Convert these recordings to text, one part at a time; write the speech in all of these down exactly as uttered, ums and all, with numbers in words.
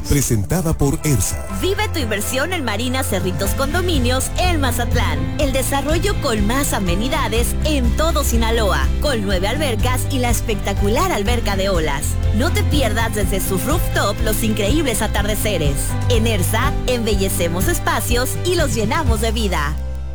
Presentada por ERSA. Vive tu inversión en Marina Cerritos Condominios en Mazatlán. El desarrollo con más amenidades en todo Sinaloa, con nueve albercas y la espectacular alberca de olas. No te pierdas desde su rooftop los increíbles atardeceres. En ERSA, embellecemos espacios y los llenamos de vida.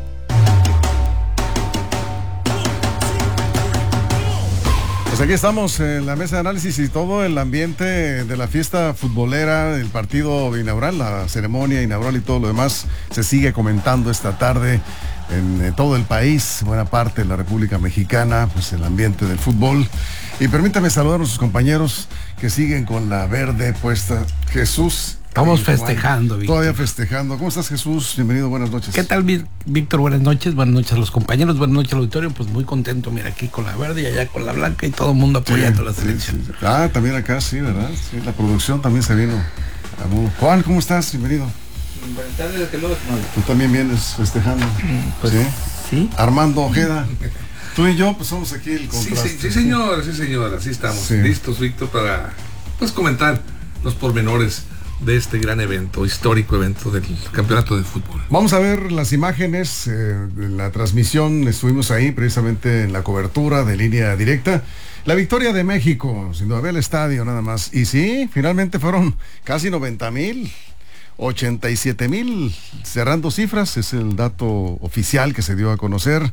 Pues aquí estamos en la mesa de análisis y todo el ambiente de la fiesta futbolera, el partido inaugural, la ceremonia inaugural y todo lo demás se sigue comentando esta tarde en eh, todo el país, buena parte de la República Mexicana, pues el ambiente del fútbol. Y permítame saludar a nuestros compañeros que siguen con la verde puesta. Jesús. Estamos festejando, Víctor. Todavía festejando. ¿Cómo estás, Jesús? Bienvenido, buenas noches. ¿Qué tal, Víctor? Buenas noches, buenas noches a los compañeros, buenas noches al auditorio. Pues muy contento, mira, aquí con la verde y allá con la blanca y todo el mundo apoyando sí, la selección. Sí, sí. Ah, también acá, sí, ¿verdad? Sí, la producción también se vino. Juan, ¿cómo estás? Bienvenido. Buenas tardes, que luego. Tú también vienes festejando. Pues, sí. sí. Armando Ojeda. Tú y yo, pues somos aquí el contraste. Sí, sí, sí, señor, sí, señor, así estamos. Sí. Listos, Víctor, para pues comentar los pormenores de este gran evento, histórico evento del campeonato de fútbol. Vamos a ver las imágenes, eh, de la transmisión, estuvimos ahí precisamente en la cobertura de Línea Directa. La victoria de México, sin duda, ve el estadio nada más. Y sí, finalmente fueron casi noventa mil, ochenta y siete mil, cerrando cifras, es el dato oficial que se dio a conocer.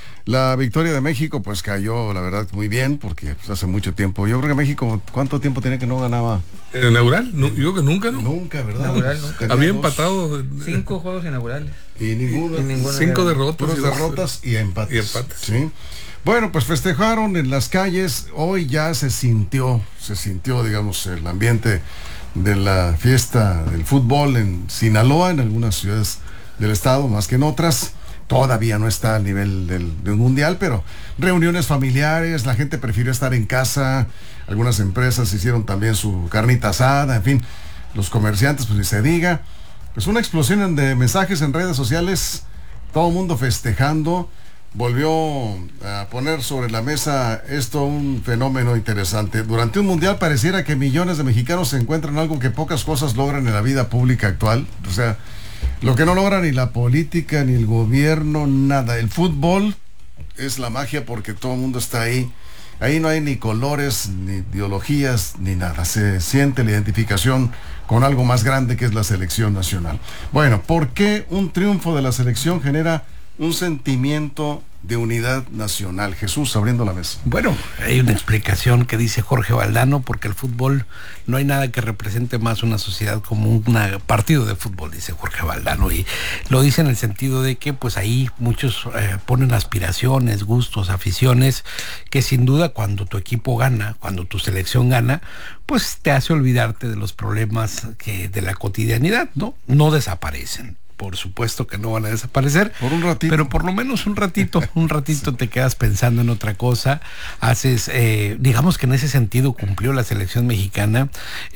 La victoria de México pues cayó, la verdad, muy bien, porque pues, hace mucho tiempo. Yo creo que México, ¿cuánto tiempo tenía que no ganaba? ¿En inaugural? No, yo creo que nunca, ¿no? Nunca, ¿verdad? Inaugural, nunca. Había dos, empatado. Cinco juegos inaugurales. Y ninguno. Y ninguna cinco derrotas. Dos derrotas y empates. Y empates. Sí. Bueno, pues festejaron en las calles. Hoy ya se sintió, se sintió, digamos, el ambiente de la fiesta del fútbol en Sinaloa, en algunas ciudades del estado, más que en otras. Todavía no está al nivel del, del mundial, pero reuniones familiares, la gente prefirió estar en casa, algunas empresas hicieron también su carnita asada, en fin, los comerciantes, pues ni se diga. Pues una explosión de mensajes en redes sociales, todo el mundo festejando. Volvió a poner sobre la mesa esto un fenómeno interesante. Durante un mundial pareciera que millones de mexicanos se encuentran algo que pocas cosas logran en la vida pública actual, o sea, lo que no logra ni la política, ni el gobierno, nada. El fútbol es la magia porque todo el mundo está ahí. Ahí no hay ni colores, ni ideologías, ni nada. Se siente la identificación con algo más grande que es la selección nacional. Bueno, ¿por qué un triunfo de la selección genera un sentimiento de unidad nacional? Jesús, abriendo la mesa. Bueno, hay una explicación que dice Jorge Valdano, porque el fútbol, no hay nada que represente más una sociedad como un partido de fútbol, dice Jorge Valdano, y lo dice en el sentido de que pues ahí muchos eh, ponen aspiraciones, gustos, aficiones, que sin duda cuando tu equipo gana, cuando tu selección gana, pues te hace olvidarte de los problemas que de la cotidianidad, ¿no? No desaparecen. Por supuesto que no van a desaparecer, por un ratito, pero por lo menos un ratito, un ratito sí. Te quedas pensando en otra cosa, haces, eh, digamos que en ese sentido cumplió la selección mexicana,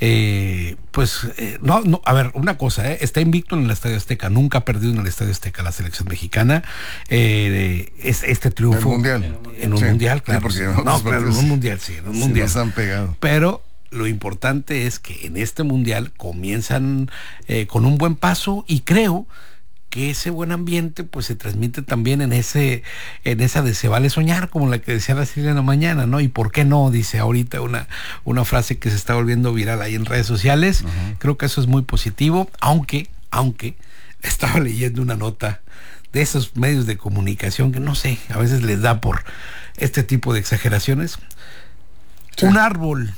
eh, pues, eh, no, no, a ver, una cosa, eh, está invicto en el Estadio Azteca, nunca ha perdido en el Estadio Azteca la selección mexicana, eh, es, este triunfo. En un mundial. En un sí, mundial, claro. Sí, no, no claro, en un mundial, sí, en un sí, mundial. Nos han pegado. Pero lo importante es que en este mundial comienzan eh, con un buen paso y creo que ese buen ambiente pues se transmite también en ese en esa de se vale soñar, como la que decía la Silvia en la mañana, ¿no? Y por qué no, dice ahorita una, una frase que se está volviendo viral ahí en redes sociales. Uh-huh. Creo que eso es muy positivo, aunque, aunque estaba leyendo una nota de esos medios de comunicación que no sé, a veces les da por este tipo de exageraciones. Sí. Un árbol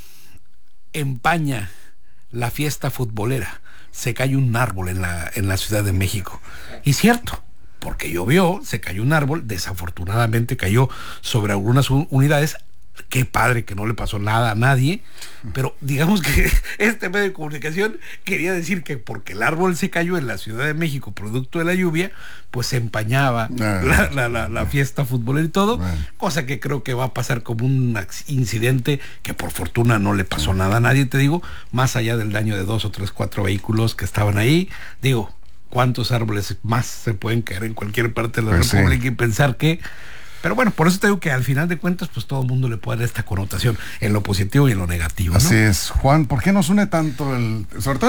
empaña la fiesta futbolera. Se cayó un árbol en la, en la Ciudad de México. Y cierto, porque llovió, se cayó un árbol, desafortunadamente cayó sobre algunas unidades. Qué padre que no le pasó nada a nadie, pero digamos que este medio de comunicación quería decir que porque el árbol se cayó en la Ciudad de México producto de la lluvia, pues se empañaba ah, la, la, la, la fiesta futbolera y todo, bueno. Cosa que creo que va a pasar como un incidente que por fortuna no le pasó nada a nadie, te digo, más allá del daño de dos o tres, cuatro vehículos que estaban ahí. Digo, ¿cuántos árboles más se pueden caer en cualquier parte de la pues República? Sí. Y pensar que... Pero bueno, por eso te digo que al final de cuentas, pues todo el mundo le puede dar esta connotación en lo positivo y en lo negativo, ¿no? Así es. Juan, ¿por qué nos une tanto el, sobre todo